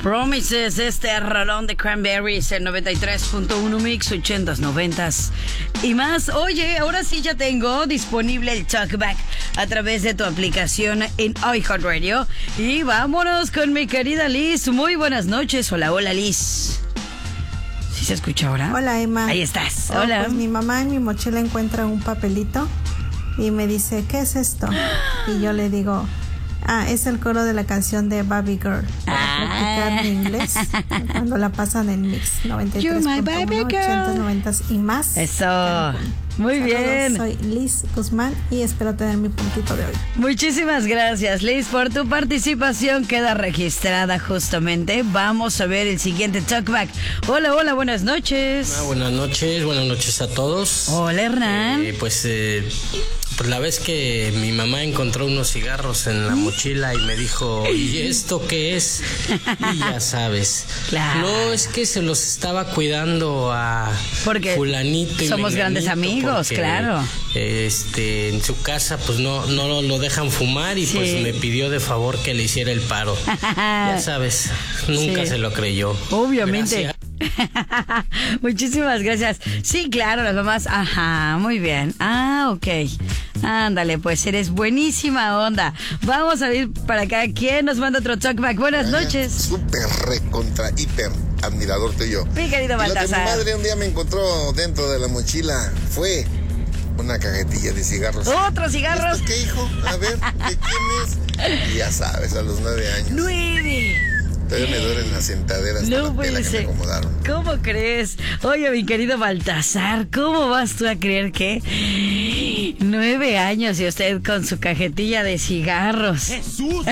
Promises, este rolón de Cranberries en 93.1 Mix, 80s, 90s y más. Oye, ahora sí ya tengo disponible el Talkback a través de tu aplicación en iHeartRadio. Y vámonos con mi querida Liz. Muy buenas noches. Hola, hola Liz. ¿Sí se escucha ahora? Hola, Emma. Ahí estás. Hola. Pues mi mamá en mi mochila encuentra un papelito y me dice, ¿qué es esto? Y yo le digo, es el coro de la canción de Barbie Girl. Para practicar mi inglés cuando la pasan en Mix 93.1, 80s, 90s y más. Eso. Muy bien. Soy Liz Guzmán y espero tener mi puntito de hoy. Muchísimas gracias, Liz, por tu participación. Queda registrada justamente. Vamos a ver el siguiente Talkback. Hola, hola, buenas noches. Buenas noches a todos. Hola, Hernán. Pues la vez que mi mamá encontró unos cigarros en la mochila y me dijo, ¿y esto qué es? Y ya sabes. Claro. No, es que se los estaba cuidando a porque fulanito y somos grandes amigos, porque, claro. En su casa pues no lo dejan fumar y pues me pidió de favor que le hiciera el paro. Ya sabes, nunca se lo creyó. Obviamente. Gracias. Muchísimas gracias. Sí, claro, las mamás. Ajá, muy bien. Ok. Ándale, pues eres buenísima onda. Vamos a ver para acá. ¿Quién nos manda otro talkback? Buenas noches. Súper recontra hiper admirador tuyo. Mi querido Baltasar. Mi madre un día me encontró dentro de la mochila fue una cajetilla de cigarros. ¿Otros cigarros? ¿Qué, hijo? A ver, ¿de quién es? Y ya sabes, a los 9 años. 9. Todavía me duelen las sentaderas de la tela que me acomodaron. ¿Cómo crees? Oye, mi querido Baltasar, ¿cómo vas tú a creer que 9 años y usted con su cajetilla de cigarros? ¡Jesús!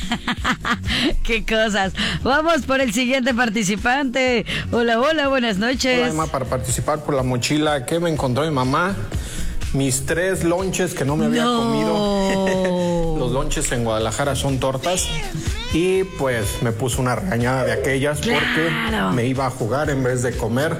¡Qué cosas! Vamos por el siguiente participante. Hola, hola, buenas noches. Hola, Emma, para participar por la mochila que me encontró mi mamá. Mis 3 lonches que no me había comido. Los lonches en Guadalajara son tortas. Y pues me puso una regañada de aquellas porque me iba a jugar en vez de comer.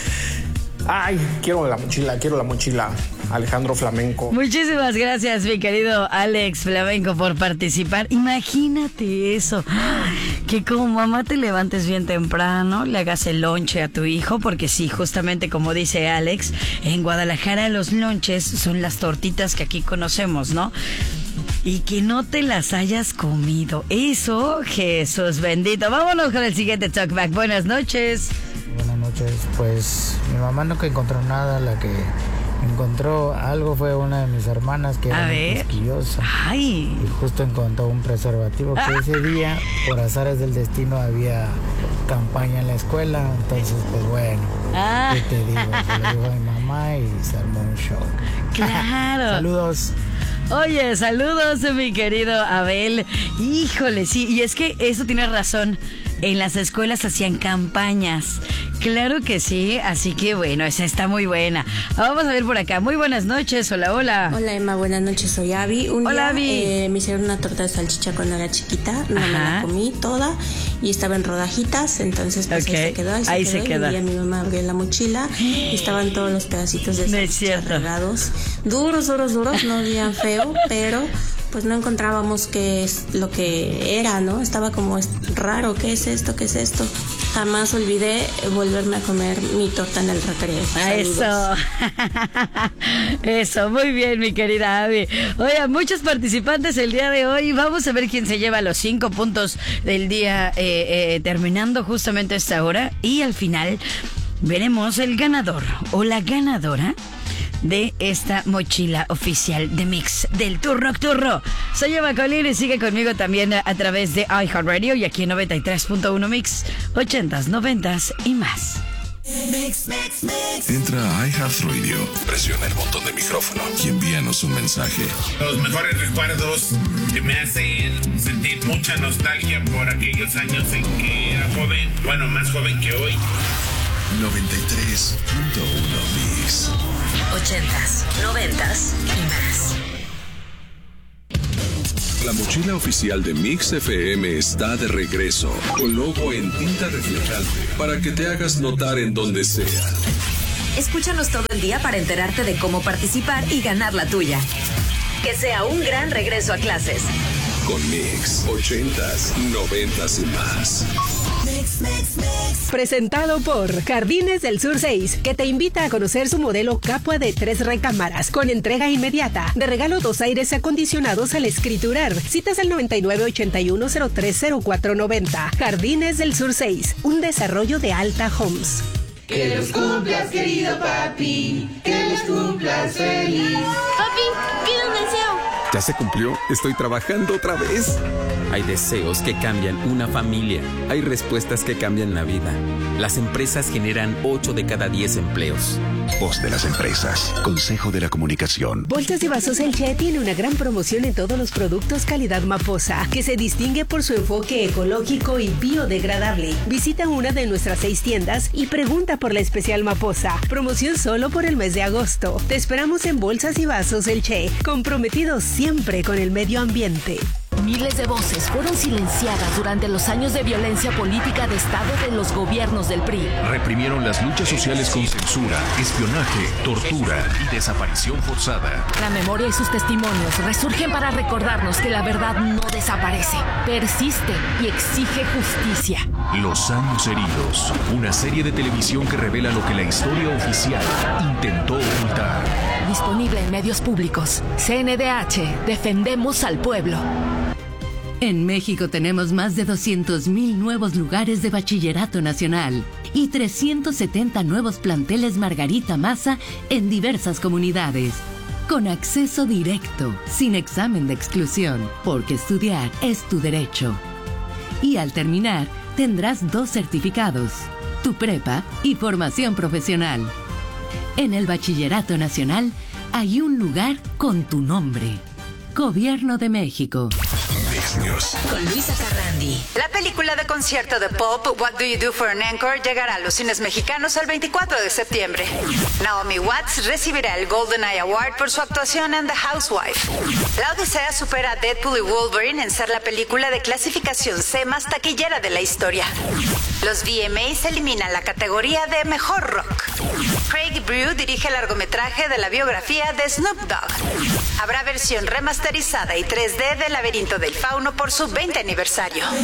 Ay, quiero la mochila. Alejandro Flamenco. Muchísimas gracias, mi querido Alex Flamenco, por participar. Imagínate eso, que como mamá te levantes bien temprano, le hagas el lonche a tu hijo, porque sí, justamente como dice Alex, en Guadalajara los lonches son las tortitas que aquí conocemos, ¿no? Y que no te las hayas comido. Eso, Jesús bendito. Vámonos con el siguiente talkback. Buenas noches. Buenas noches. Pues mi mamá nunca encontró nada. La que encontró algo fue una de mis hermanas que era muy quisquillosa. Ay. Y justo encontró un preservativo que ese día, por azares del destino, había campaña en la escuela. Entonces, pues bueno, ¿qué te digo? Se lo dijo a mi mamá y se armó un show. Claro. Saludos. Oye, saludos, mi querido Abel. Híjole, sí, y es que eso tiene razón. En las escuelas hacían campañas. Claro que sí, así que bueno, esa está muy buena. Vamos a ver por acá. Muy buenas noches, hola, hola. Hola, Emma, buenas noches, soy Abby. Hola, Abby. Me hicieron una torta de salchicha cuando era chiquita, no me la comí toda y estaba en rodajitas, entonces pues ahí se quedó. Y un día mi mamá abrió la mochila y estaban todos los pedacitos de salchicha regados. Duros, no olían feo, pero pues no encontrábamos qué es lo que era, ¿no? Estaba como raro, ¿qué es esto? Jamás olvidé volverme a comer mi torta en el recreo. Eso, muy bien, mi querida Abby. Oiga, muchos participantes el día de hoy. Vamos a ver quién se lleva los 5 puntos del día, terminando justamente esta hora. Y al final veremos el ganador o la ganadora de esta mochila oficial de Mix del Tour Nocturno. Soy Eva Colín y sigue conmigo también a través de iHeartRadio y aquí en 93.1 Mix, 80s, 90s y más. Entra a iHeartRadio, presiona el botón de micrófono y envíanos un mensaje. Los mejores recuerdos que me hacen sentir mucha nostalgia por aquellos años en que era joven, bueno, más joven que hoy. 93.1 Mix. 80s, 90s y más. La mochila oficial de Mix FM está de regreso, con logo en tinta reflejante, para que te hagas notar en donde sea. Escúchanos todo el día para enterarte de cómo participar y ganar la tuya. Que sea un gran regreso a clases. Con Mix, 80s, 90s y más. Presentado por Jardines del Sur 6, que te invita a conocer su modelo Capua de 3 recámaras, con entrega inmediata. De regalo 2 aires acondicionados al escriturar. Citas al 9981030490. Jardines del Sur 6, un desarrollo de Alta Homes. Que los cumplas, querido papi, que los cumplas feliz. Papi, pide un deseo. ¿Ya se cumplió? Estoy trabajando otra vez. Hay deseos que cambian una familia. Hay respuestas que cambian la vida. Las empresas generan 8 de cada 10 empleos. Voz de las empresas. Consejo de la Comunicación. Bolsas y Vasos El Che tiene una gran promoción en todos los productos calidad Maposa, que se distingue por su enfoque ecológico y biodegradable. Visita una de nuestras 6 tiendas y pregunta por la especial Maposa. Promoción solo por el mes de agosto. Te esperamos en Bolsas y Vasos El Che, comprometidos siempre con el medio ambiente. Miles de voces fueron silenciadas durante los años de violencia política de Estado de los gobiernos del PRI. Reprimieron las luchas sociales con censura, espionaje, tortura y desaparición forzada. La memoria y sus testimonios resurgen para recordarnos que la verdad no desaparece, persiste y exige justicia. Los años heridos, una serie de televisión que revela lo que la historia oficial intentó ocultar. Disponible en medios públicos. CNDH, defendemos al pueblo. En México tenemos más de 200,000 nuevos lugares de bachillerato nacional y 370 nuevos planteles Margarita Maza en diversas comunidades. Con acceso directo, sin examen de exclusión, porque estudiar es tu derecho. Y al terminar, tendrás 2 certificados, tu prepa y formación profesional. En el Bachillerato Nacional hay un lugar con tu nombre. Gobierno de México. Con Luisa Carrandi. La película de concierto de pop What Do You Do for an Anchor llegará a los cines mexicanos el 24 de septiembre. Naomi Watts recibirá el Golden Eye Award por su actuación en The Housewife. La Odisea supera a Deadpool y Wolverine en ser la película de clasificación C más taquillera de la historia. Los VMAs eliminan la categoría de Mejor Rock. Craig Brew dirige el largometraje de la biografía de Snoop Dogg. Habrá versión remasterizada y 3D del Laberinto del Fauno por su 20 aniversario.